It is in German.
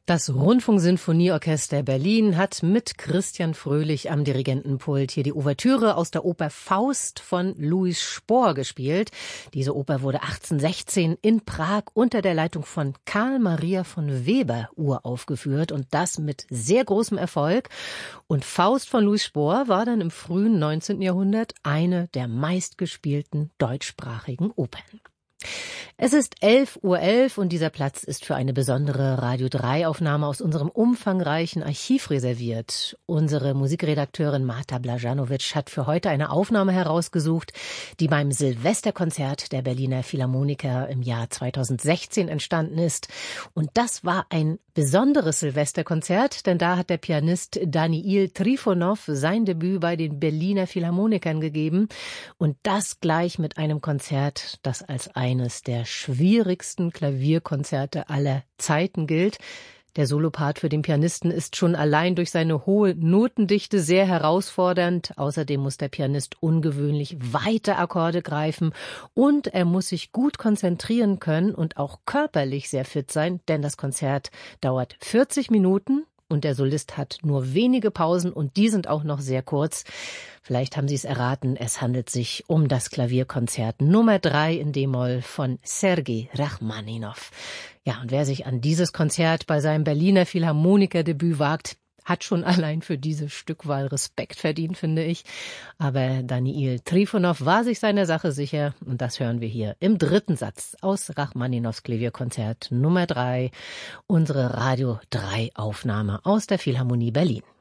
Das Rundfunksinfonieorchester Berlin hat mit Christian Fröhlich am Dirigentenpult hier die Ouvertüre aus der Oper Faust von Louis Spohr gespielt. Diese Oper wurde 1816 in Prag unter der Leitung von Karl Maria von Weber uraufgeführt und das mit sehr großem Erfolg. Und Faust von Louis Spohr war dann im frühen 19. Jahrhundert eine der meistgespielten deutschsprachigen Opern. Es ist 11:11 Uhr und dieser Platz ist für eine besondere Radio-3-Aufnahme aus unserem umfangreichen Archiv reserviert. Unsere Musikredakteurin Marta Blajanovic hat für heute eine Aufnahme herausgesucht, die beim Silvesterkonzert der Berliner Philharmoniker im Jahr 2016 entstanden ist. Und das war ein besonderes Silvesterkonzert, denn da hat der Pianist Daniil Trifonov sein Debüt bei den Berliner Philharmonikern gegeben. Und das gleich mit einem Konzert, das als eines der schwierigsten Klavierkonzerte aller Zeiten gilt. Der Solopart für den Pianisten ist schon allein durch seine hohe Notendichte sehr herausfordernd. Außerdem muss der Pianist ungewöhnlich weite Akkorde greifen und er muss sich gut konzentrieren können und auch körperlich sehr fit sein, denn das Konzert dauert 40 Minuten. Und der Solist hat nur wenige Pausen und die sind auch noch sehr kurz. Vielleicht haben Sie es erraten, es handelt sich um das Klavierkonzert Nummer 3 in D-Moll von Sergei Rachmaninow. Ja, und wer sich an dieses Konzert bei seinem Berliner Philharmoniker-Debüt wagt, hat schon allein für diese Stückwahl Respekt verdient, finde ich. Aber Daniil Trifonov war sich seiner Sache sicher und das hören wir hier im dritten Satz aus Rachmaninows Klavierkonzert Nummer 3, unsere Radio 3 Aufnahme aus der Philharmonie Berlin.